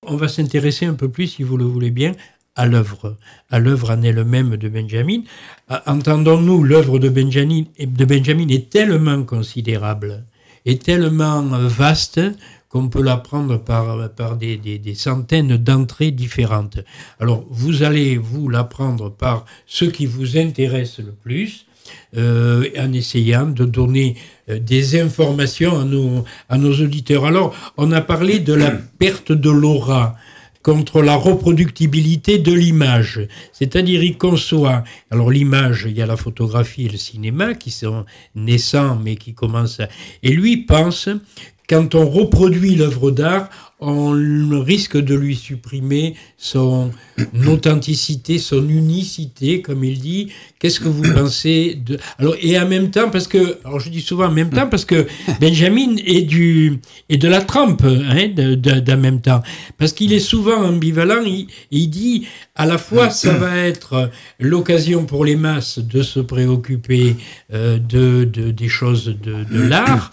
on va s'intéresser un peu plus, si vous le voulez bien, à l'œuvre en elle-même de Benjamin. Entendons-nous, l'œuvre de Benjamin est tellement considérable, est tellement vaste, qu'on peut l'apprendre par des centaines d'entrées différentes. Alors, vous allez vous l'apprendre par ce qui vous intéresse le plus, en essayant de donner des informations à nos auditeurs. Alors, on a parlé de la perte de l'aura contre la reproductibilité de l'image. C'est-à-dire, il conçoit... Alors, l'image, il y a la photographie et le cinéma qui sont naissants, mais qui commencent... Et lui pense... Quand on reproduit l'œuvre d'art, on risque de lui supprimer son authenticité, son unicité, comme il dit. Qu'est-ce que vous pensez de... Alors, et en même temps, parce que... Alors, je dis souvent en même temps, parce que Benjamin est de la trempe, d'en même temps. Parce qu'il est souvent ambivalent. Il dit, à la fois, ça va être l'occasion pour les masses de se préoccuper des choses de l'art,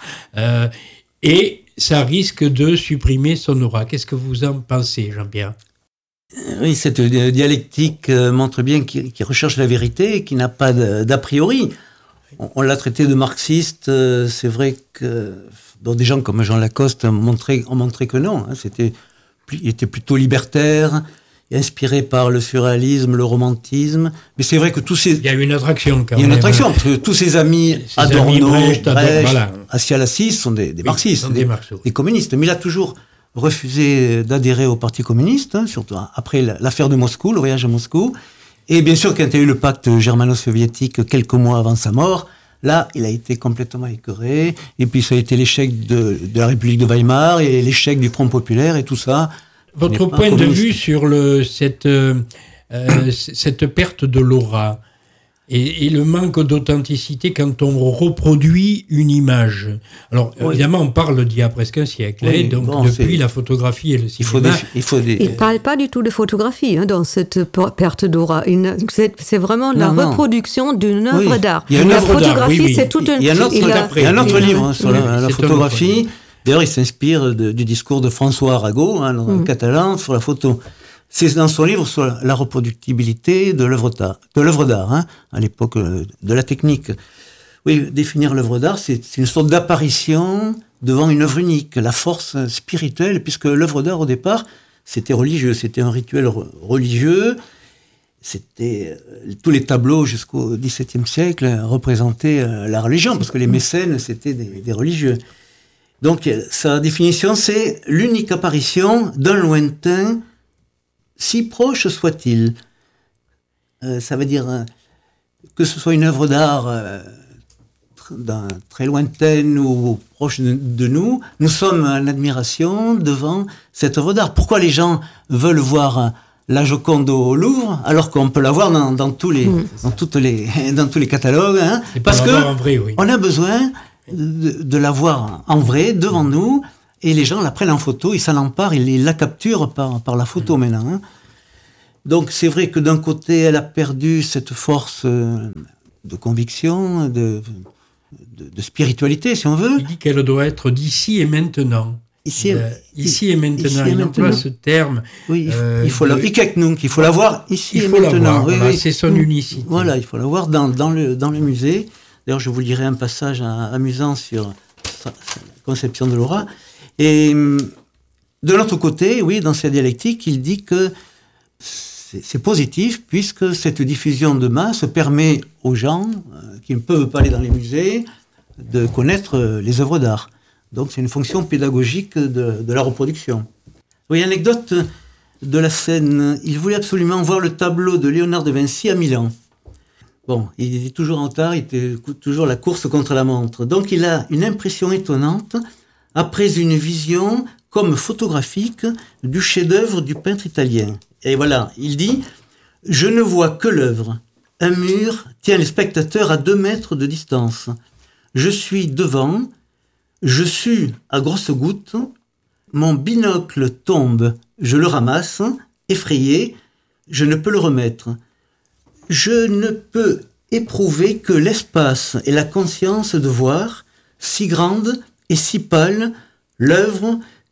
et ça risque de supprimer son aura. Qu'est-ce que vous en pensez, Jean-Pierre ? Oui, cette dialectique montre bien qu'il recherche la vérité et qu'il n'a pas d'a priori. On l'a traité de marxiste, c'est vrai que des gens comme Jean Lacoste ont montré que non. Il était plutôt libertaire, inspiré par le surréalisme, le romantisme. Mais c'est vrai que il y a une attraction quand même. Il y a une attraction, parce que tous ses amis, Adorno, Brecht, voilà. Asia Lassis, sont des marxistes, des communistes. Mais il a toujours refusé d'adhérer au Parti communiste, surtout après l'affaire de Moscou, le voyage à Moscou. Et bien sûr, quand il y a eu le pacte germano-soviétique quelques mois avant sa mort, là, il a été complètement écœuré. Et puis, ça a été l'échec de la République de Weimar et l'échec du Front populaire et tout ça. Votre point de vue sur cette perte de l'aura et le manque d'authenticité quand on reproduit une image. Alors, évidemment, on parle d'il y a presque un siècle, depuis la photographie et le cinéma. Il ne parle pas du tout de photographie dans cette perte d'aura. C'est vraiment la reproduction d'une œuvre d'art. La photographie, c'est tout un... Il y a un autre livre sur la photographie. D'ailleurs, il s'inspire du discours de François Arago, en catalan, sur la photo. C'est dans son livre sur la reproductibilité de l'œuvre d'art, à l'époque de la technique. Oui, définir l'œuvre d'art, c'est une sorte d'apparition devant une œuvre unique, la force spirituelle, puisque l'œuvre d'art, au départ, c'était religieux, c'était un rituel religieux. C'était tous les tableaux jusqu'au XVIIe siècle représentaient la religion, parce que les mécènes, c'était des religieux. Donc, sa définition, c'est l'unique apparition d'un lointain, si proche soit-il. Ça veut dire que ce soit une œuvre d'art très lointaine ou proche de nous, nous sommes en admiration devant cette œuvre d'art. Pourquoi les gens veulent voir la Joconde au Louvre, alors qu'on peut la voir dans tous les catalogues, parce que on a besoin de la voir en vrai devant nous, et les gens la prennent en photo, ils s'en emparent, ils la capturent par la photo maintenant. Donc c'est vrai que d'un côté, elle a perdu cette force de conviction, de spiritualité, si on veut. Il dit qu'elle doit être d'ici et maintenant. Ici et maintenant. Il emploie ce terme. Oui, il faut la voir ici et maintenant. C'est son unicité. Voilà, il faut la voir dans le musée. D'ailleurs, je vous lirai un passage amusant sur la conception de l'aura. Et de l'autre côté, oui, dans sa dialectique, il dit que c'est positif, puisque cette diffusion de masse permet aux gens qui ne peuvent pas aller dans les musées de connaître les œuvres d'art. Donc, c'est une fonction pédagogique de la reproduction. Oui, anecdote de la scène. Il voulait absolument voir le tableau de Léonard de Vinci à Milan. Bon, il était toujours en retard, il était toujours la course contre la montre. Donc, il a une impression étonnante après une vision comme photographique du chef-d'œuvre du peintre italien. Et voilà, il dit « Je ne vois que l'œuvre. Un mur tient les spectateurs à 2 mètres de distance. Je suis devant, je sue à grosses gouttes, mon binocle tombe, je le ramasse, effrayé, je ne peux le remettre. Je ne peux éprouver que l'espace et la conscience de voir, si grande et si pâle, l'œuvre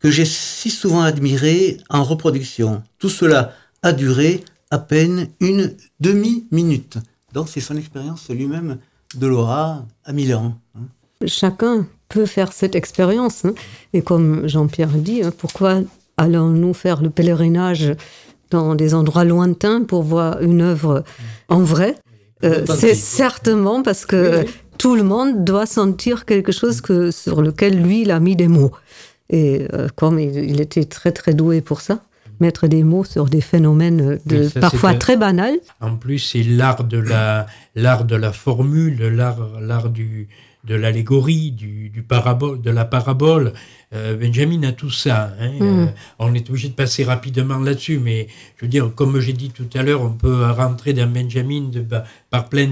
que j'ai si souvent admiré en reproduction. Tout cela a duré à peine une demi-minute. Donc c'est son expérience lui-même de Laura à Milan. Chacun peut faire cette expérience. Et comme Jean-Pierre dit, pourquoi allons-nous faire le pèlerinage dans des endroits lointains pour voir une œuvre en vrai? C'est certainement parce que tout le monde doit sentir quelque chose sur lequel lui, il a mis des mots. Et comme il était très très doué pour ça, mettre des mots sur des phénomènes parfois très banals. En plus, c'est l'art de la formule, l'art de l'allégorie, de la parabole. Benjamin a tout ça. On est obligé de passer rapidement là-dessus, mais je veux dire, comme j'ai dit tout à l'heure, on peut rentrer dans Benjamin par plein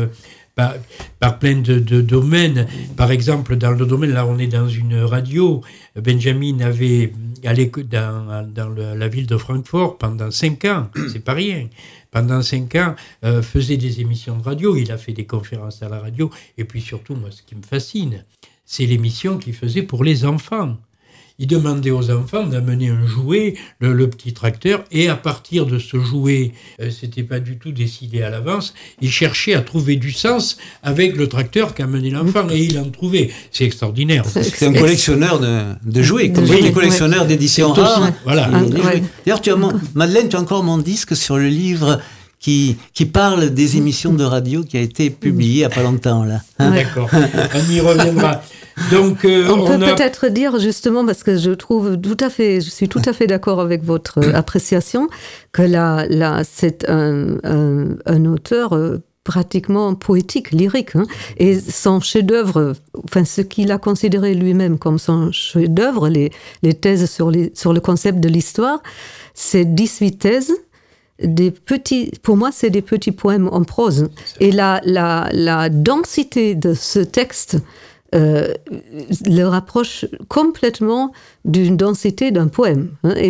de domaines. Par exemple, dans le domaine, là on est dans une radio, Benjamin avait allé dans la ville de Francfort pendant 5 ans, c'est pas rien. Pendant 5 ans, faisait des émissions de radio, il a fait des conférences à la radio, et puis surtout, moi, ce qui me fascine, c'est l'émission qu'il faisait pour les enfants. Il demandait aux enfants d'amener un jouet, le petit tracteur, et à partir de ce jouet, c'était pas du tout décidé à l'avance, il cherchait à trouver du sens avec le tracteur qu'amenait l'enfant, et il en trouvait. C'est extraordinaire. C'est un collectionneur de jouets, comme un collectionneur d'éditions rares. Voilà. D'ailleurs, Madeleine, tu as encore mon disque sur le livre qui parle des émissions de radio qui a été publié il n'y a pas longtemps, là. D'accord, on y reviendra. Donc, on peut peut-être dire justement, parce que je suis tout à fait d'accord avec votre appréciation, que c'est un auteur pratiquement poétique, lyrique, et son chef-d'œuvre, enfin ce qu'il a considéré lui-même comme son chef-d'œuvre, les thèses sur le concept de l'histoire, c'est 18 thèses. Pour moi, c'est des petits poèmes en prose. Et la densité de ce texte le rapproche complètement d'une densité d'un poème. Et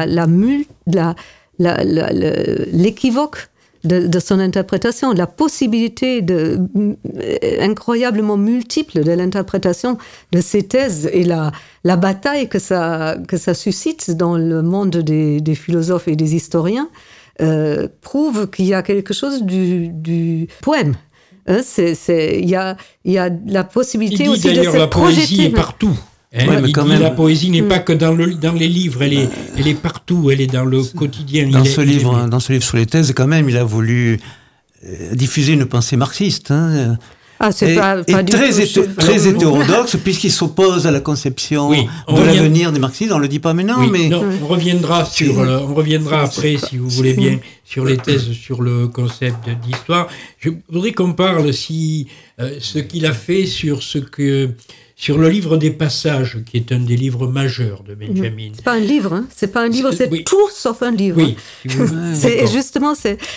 l'équivoque de son interprétation, la possibilité incroyablement multiple de l'interprétation de ces thèses et la bataille que ça suscite dans le monde des philosophes et des historiens, prouve qu'il y a quelque chose du poème. Il y a la possibilité aussi de se projeter. La poésie est partout. La poésie n'est pas que dans les livres, elle est partout, elle est dans le quotidien. Dans ce livre sur les thèses, quand même, il a voulu diffuser une pensée marxiste. Très hétérodoxe, puisqu'il s'oppose à la conception de l'avenir des marxistes. On ne le dit pas maintenant, mais... Non, on reviendra après, si vous voulez bien, sur les thèses, sur le concept d'histoire. Je voudrais qu'on parle ce qu'il a fait sur le livre des passages, qui est un des livres majeurs de Benjamin. C'est pas un livre, c'est tout sauf un livre. Oui. Justement,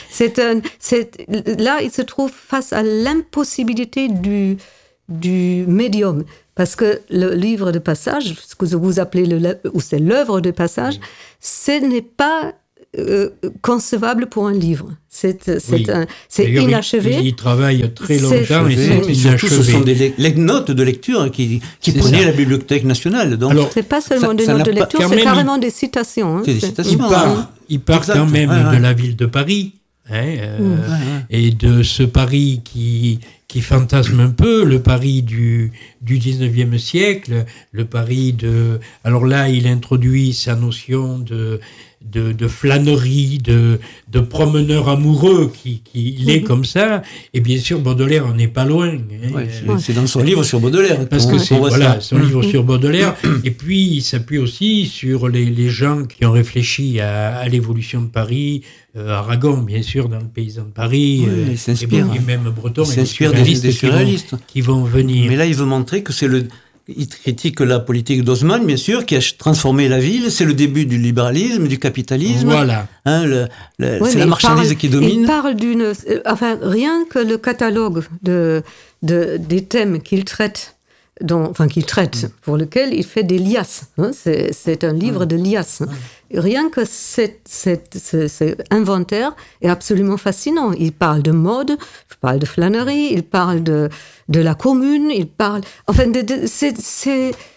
là, il se trouve face à l'impossibilité du médium. Parce que le livre de passage, ce que vous appelez c'est l'œuvre de passage, ce n'est pas concevable pour un livre. C'est inachevé. Il travaille très longtemps et c'est inachevé. Ce sont des notes de lecture qui prenaient la Bibliothèque nationale. Donc, c'est pas seulement des notes de lecture, c'est carrément des citations. C'est des citations. Il part quand même de la ville de Paris. Et de ce Paris qui fantasme un peu, le Paris du 19e siècle, le Paris de... Alors là, il introduit sa notion de flânerie, de promeneur amoureux qui est comme ça, et bien sûr Baudelaire en est pas loin. C'est dans son livre sur Baudelaire. Parce que c'est son livre sur Baudelaire, et puis il s'appuie aussi sur les gens qui ont réfléchi à l'évolution de Paris, Aragon bien sûr dans le Paysan de Paris, et même Breton, il s'inspire des surréalistes qui vont venir. Mais là il veut montrer que il critique la politique d'Haussmann, bien sûr, qui a transformé la ville. C'est le début du libéralisme, du capitalisme. Voilà. C'est la marchandise qui domine. Il parle rien que le catalogue des thèmes qu'il traite, pour lequel il fait des liasses. C'est un livre de liasses. Rien que cet inventaire est absolument fascinant. Il parle de mode, il parle de flânerie, il parle de la commune, il parle... Enfin,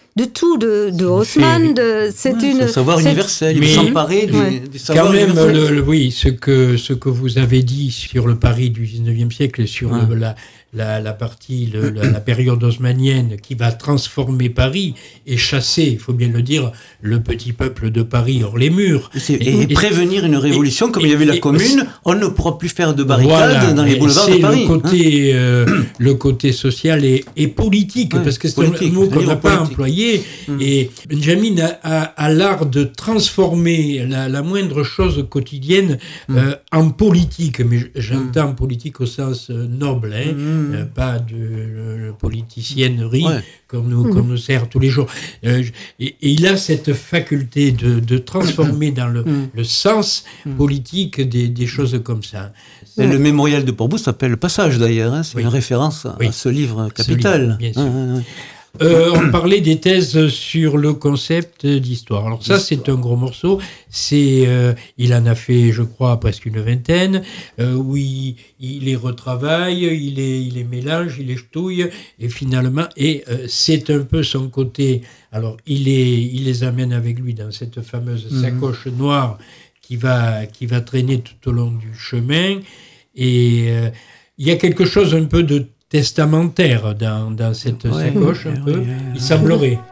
de tout, de Haussmann, c'est un savoir universel, il mais- faut s'emparer du savoir Quand même, universel. oui, ce que vous avez dit sur le Paris du 19e siècle, sur la partie, la période haussmannienne qui va transformer Paris et chasser, il faut bien le dire, le petit peuple de Paris hors les murs. Et prévenir une révolution, comme il y avait la Commune, on ne pourra plus faire de barricades dans les boulevards de Paris. Le côté social et politique, parce que c'est politique, un mot qu'on n'a pas politique. employé. Et Benjamin a l'art de transformer la moindre chose quotidienne en politique. Mais j'entends politique au sens noble, pas de politiciennerie qu'on nous sert tous les jours. Et il a cette faculté de transformer dans le sens politique des choses comme ça. Et le mémorial de Port-Bousse s'appelle Le Passage d'ailleurs, hein, c'est une référence à ce livre capital. Bien sûr. On parlait des thèses sur le concept d'histoire. Alors ça, c'est un gros morceau. Il en a fait, je crois, presque une vingtaine, où il les retravaille, il les mélange, il les ch'touille, et finalement, c'est un peu son côté. Alors, il les amène avec lui dans cette fameuse sacoche noire qui va traîner tout au long du chemin. Et il y a quelque chose un peu de testamentaire dans cette sacoche, un peu. Il semblerait.